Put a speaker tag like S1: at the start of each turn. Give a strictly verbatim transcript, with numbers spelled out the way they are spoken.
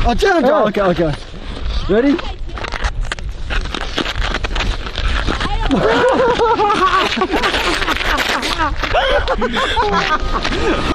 S1: 哦，这样子 ，OK OK。Ready？
S2: 哈哈哈哈哈哈！